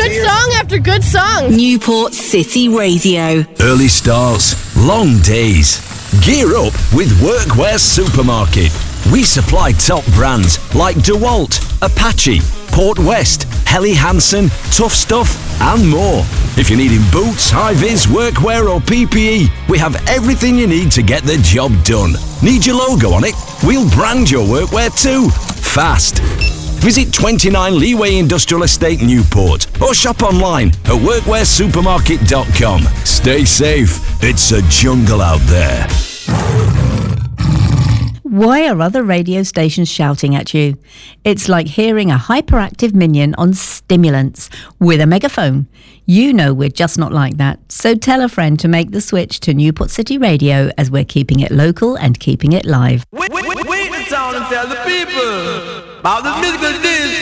Good song after good song. Newport City Radio. Early starts, long days. Gear up with Workwear Supermarket. We supply top brands like DeWalt, Apache, Port West, Helly Hansen, Tough Stuff, and more. If you're needing boots, high-vis, workwear or PPE, we have everything you need to get the job done. Need your logo on it? We'll brand your workwear too. Fast. Visit 29 Leeway Industrial Estate Newport or shop online at workwearsupermarket.com. Stay safe. It's a jungle out there. Why are other radio stations shouting at you? It's like hearing a hyperactive minion on stimulants with a megaphone. You know we're just not like that. So tell a friend to make the switch to Newport City Radio, as we're keeping it local and keeping it live. Wait in town and tell the people about the musical disc.